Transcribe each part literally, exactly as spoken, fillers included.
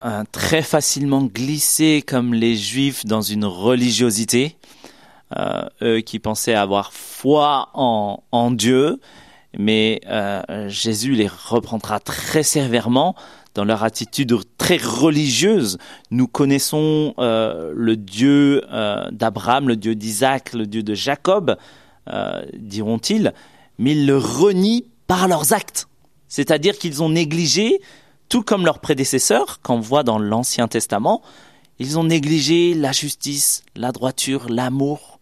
euh, très facilement glisser comme les Juifs dans une religiosité, euh, eux qui pensaient avoir foi en, en Dieu, mais euh, Jésus les reprendra très sévèrement dans leur attitude très religieuse. Nous connaissons euh, le Dieu euh, d'Abraham, le Dieu d'Isaac, le Dieu de Jacob, euh, diront-ils, mais ils le renient par leurs actes. C'est-à-dire qu'ils ont négligé, tout comme leurs prédécesseurs, qu'on voit dans l'Ancien Testament, ils ont négligé la justice, la droiture, l'amour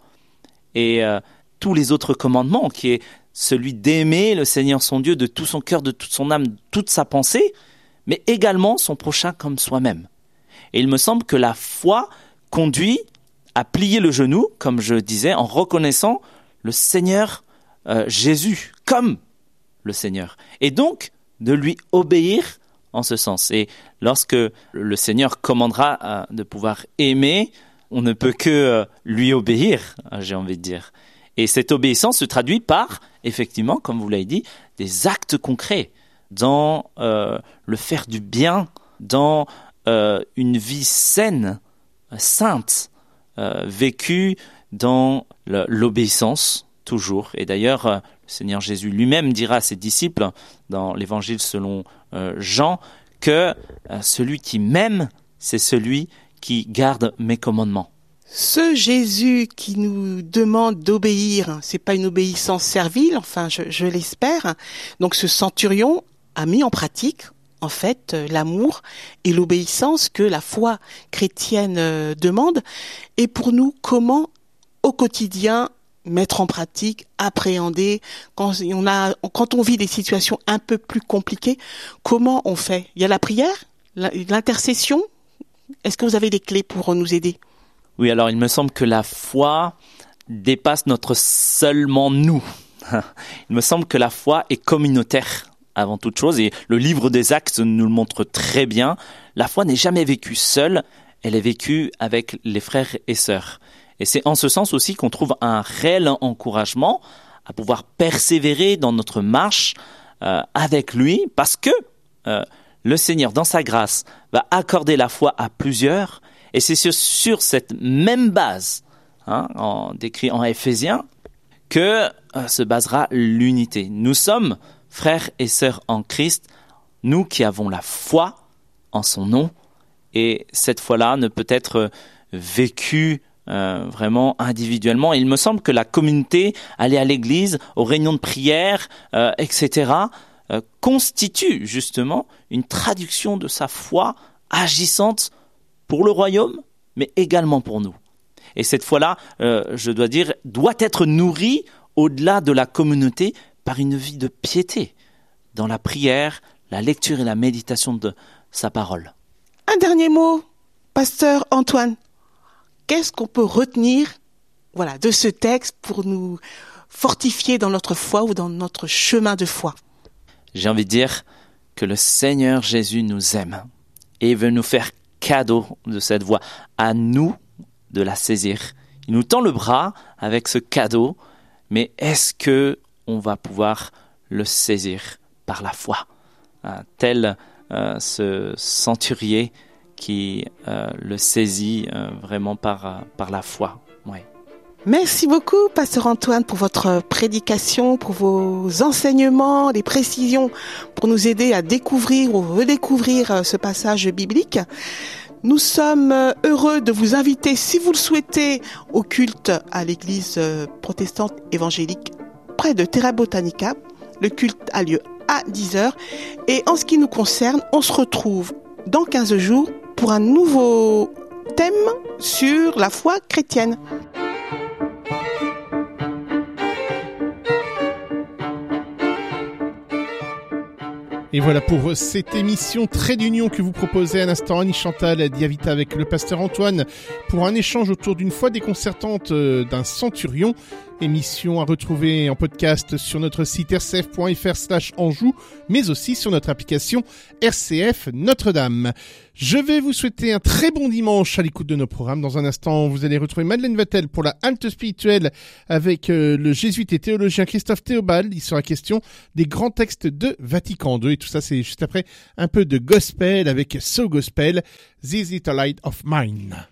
et euh, tous les autres commandements, qui est celui d'aimer le Seigneur son Dieu de tout son cœur, de toute son âme, de toute sa pensée, mais également son prochain comme soi-même. Et il me semble que la foi conduit à plier le genou, comme je disais, en reconnaissant le Seigneur euh, Jésus comme le Seigneur. Et donc, de lui obéir en ce sens. Et lorsque le Seigneur commandera euh, de pouvoir aimer, on ne peut que euh, lui obéir, j'ai envie de dire. Et cette obéissance se traduit par, effectivement, comme vous l'avez dit, des actes concrets dans euh, le faire du bien, dans euh, une vie saine, sainte, euh, vécue dans le, l'obéissance, toujours. Et d'ailleurs, euh, le Seigneur Jésus lui-même dira à ses disciples, dans l'Évangile selon euh, Jean, que euh, celui qui m'aime, c'est celui qui garde mes commandements. Ce Jésus qui nous demande d'obéir, c'est pas une obéissance servile, enfin je, je l'espère. Donc ce centurion a mis en pratique en fait l'amour et l'obéissance que la foi chrétienne demande. Et pour nous, comment au quotidien mettre en pratique, appréhender quand on a, quand on vit des situations un peu plus compliquées, comment on fait? Il y a la prière, l'intercession. Est-ce que vous avez des clés pour nous aider? Oui, alors il me semble que la foi dépasse notre seulement nous. Il me semble que la foi est communautaire avant toute chose, et le livre des Actes nous le montre très bien. La foi n'est jamais vécue seule, elle est vécue avec les frères et sœurs. Et c'est en ce sens aussi qu'on trouve un réel encouragement à pouvoir persévérer dans notre marche euh, avec lui, parce que euh, le Seigneur, dans sa grâce, va accorder la foi à plusieurs. Et c'est sur, sur cette même base, hein, en, décrit en Éphésiens, que euh, se basera l'unité. Nous sommes frères et sœurs en Christ, nous qui avons la foi en son nom, et cette foi-là ne peut être vécue euh, vraiment individuellement. Et il me semble que la communauté, aller à l'église, aux réunions de prière, euh, et cetera, euh, constitue justement une traduction de sa foi agissante pour le royaume, mais également pour nous. Et cette foi-là, euh, je dois dire, doit être nourrie au-delà de la communauté par une vie de piété, dans la prière, la lecture et la méditation de sa parole. Un dernier mot, pasteur Antoine. Qu'est-ce qu'on peut retenir, voilà, de ce texte pour nous fortifier dans notre foi ou dans notre chemin de foi? J'ai envie de dire que le Seigneur Jésus nous aime et veut nous faire cadeau de cette voie. À nous de la saisir. Il nous tend le bras avec ce cadeau, mais est-ce que on va pouvoir le saisir par la foi, hein, tel euh, ce centurier qui euh, le saisit euh, vraiment par, euh, par la foi. Ouais. Merci beaucoup, pasteur Antoine, pour votre prédication, pour vos enseignements, les précisions, pour nous aider à découvrir ou redécouvrir ce passage biblique. Nous sommes heureux de vous inviter, si vous le souhaitez, au culte à l'église protestante évangélique près de Terra Botanica. Le culte a lieu à dix heures. Et en ce qui nous concerne, on se retrouve dans quinze jours pour un nouveau thème sur la foi chrétienne. Et voilà pour cette émission Trait d'Union que vous proposez à l'instant Annie Chantal Diavita avec le pasteur Antoine pour un échange autour d'une foi déconcertante d'un centurion. Émission à retrouver en podcast sur notre site r c f point f r slash Anjou, mais aussi sur notre application R C F Notre-Dame. Je vais vous souhaiter un très bon dimanche à l'écoute de nos programmes. Dans un instant, vous allez retrouver Madeleine Vatel pour la halte spirituelle avec euh, le jésuite et théologien Christophe Théobald. Il sera question des grands textes de Vatican deux. Et tout ça, c'est juste après un peu de gospel avec So Gospel, This is the Light of Mine.